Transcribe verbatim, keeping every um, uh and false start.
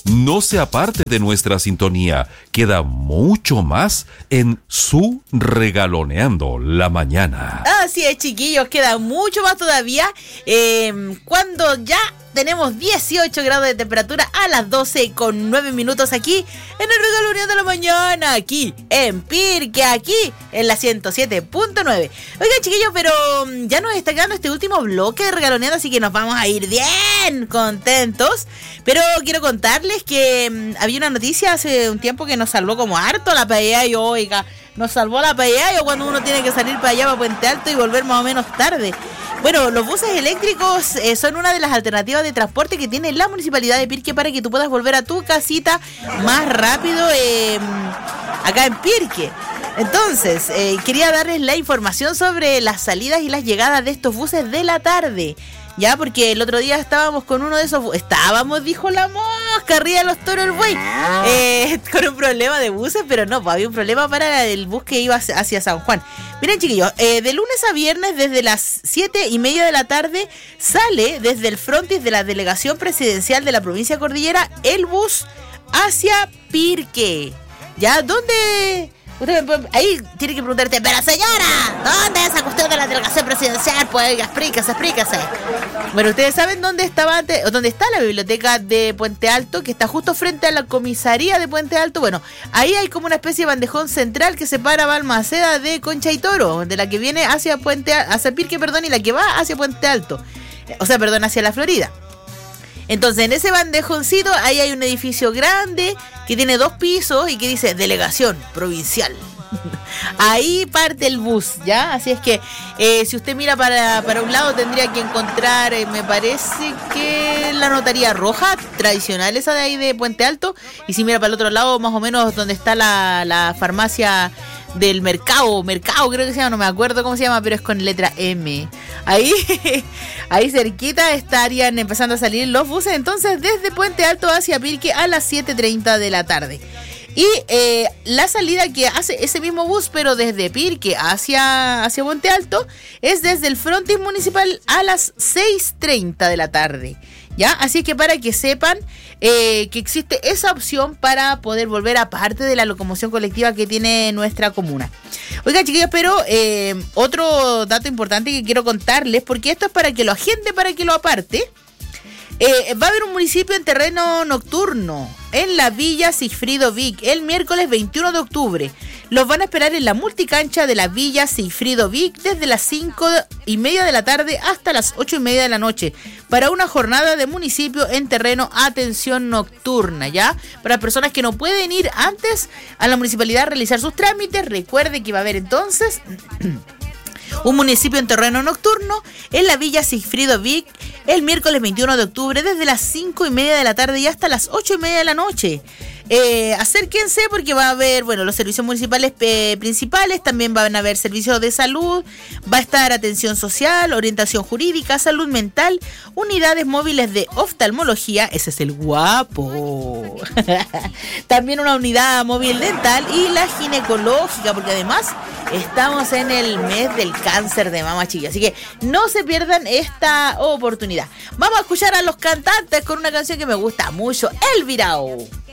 No se aparte de nuestra sintonía. Queda mucho más en Su Regaloneando la Mañana. Así es, chiquillos, queda mucho más todavía. Eh, cuando ya tenemos dieciocho grados de temperatura a las doce con nueve minutos aquí en el Regaloneando de la Mañana, aquí en Pirque, aquí en la ciento siete punto nueve. Oigan, chiquillos, pero ya nos está quedando este último bloque de Regaloneando, así que nos vamos a ir bien contentos. Pero quiero contarles que um, había una noticia hace un tiempo que nos salvó como harto la paella y oiga, nos salvó la paella cuando uno tiene que salir para allá, para Puente Alto y volver más o menos tarde. Bueno, los buses eléctricos eh, son una de las alternativas de transporte que tiene la Municipalidad de Pirque para que tú puedas volver a tu casita más rápido eh, acá en Pirque. Entonces, eh, quería darles la información sobre las salidas y las llegadas de estos buses de la tarde. Ya, porque el otro día estábamos con uno de esos... Estábamos, dijo la mosca, arriba de los toros el buey. Eh, con un problema de buses, pero no, pues había un problema para el bus que iba hacia San Juan. Miren, chiquillos, eh, de lunes a viernes, desde las siete y media de la tarde, sale desde el frontis de la Delegación Presidencial de la Provincia Cordillera el bus hacia Pirque. ¿Ya? ¿Dónde...? Usted, ahí tiene que preguntarte, pero señora, ¿dónde es esa cuestión de la delegación presidencial? Pues oiga, explíquese, explíquese. Bueno, ustedes saben dónde estaba antes, dónde está la biblioteca de Puente Alto, que está justo frente a la comisaría de Puente Alto. Bueno, ahí hay como una especie de bandejón central que separa Balmaceda de Concha y Toro, de la que viene hacia Puente, hacia Pirque, perdón, y la que va hacia Puente Alto. O sea, perdón, hacia la Florida. Entonces, en ese bandejoncito, ahí hay un edificio grande que tiene dos pisos y que dice Delegación Provincial. Ahí parte el bus, ¿ya? Así es que eh, si usted mira para, para un lado tendría que encontrar, eh, me parece que la notaría roja, tradicional esa de ahí de Puente Alto. Y si mira para el otro lado, más o menos donde está la, la farmacia del mercado, mercado creo que se llama, no me acuerdo cómo se llama, pero es con letra M. Ahí, ahí cerquita estarían empezando a salir los buses, entonces desde Puente Alto hacia Pirque a las siete treinta de la tarde. Y eh, la salida que hace ese mismo bus, pero desde Pirque hacia, hacia Puente Alto, es desde el frontis municipal a las seis treinta de la tarde. ¿Ya? Así que para que sepan eh, que existe esa opción para poder volver a parte de la locomoción colectiva que tiene nuestra comuna. Oiga, chiquillos, pero eh, otro dato importante que quiero contarles, porque esto es para que lo agende, para que lo aparte. Eh, va a haber un municipio en terreno nocturno en la Villa Sigfrido Vic el miércoles veintiuno de octubre. Los van a esperar en la multicancha de la Villa Sigfrido Vic desde las cinco y media de la tarde hasta las ocho y media de la noche para una jornada de municipio en terreno atención nocturna, ¿ya? Para personas que no pueden ir antes a la municipalidad a realizar sus trámites, recuerde que va a haber entonces un municipio en terreno nocturno en la Villa Sigfrido Vic el miércoles veintiuno de octubre desde las cinco y media de la tarde y hasta las ocho y media de la noche. Eh, acérquense porque va a haber, bueno, los servicios municipales eh, principales, también van a haber servicios de salud, va a estar atención social, orientación jurídica, salud mental, unidades móviles de oftalmología, ese es el guapo, también una unidad móvil dental y la ginecológica, porque además estamos en el mes del cáncer de mama, chiquilla, así que no se pierdan esta oportunidad. Vamos a escuchar a los cantantes con una canción que me gusta mucho, El Virao.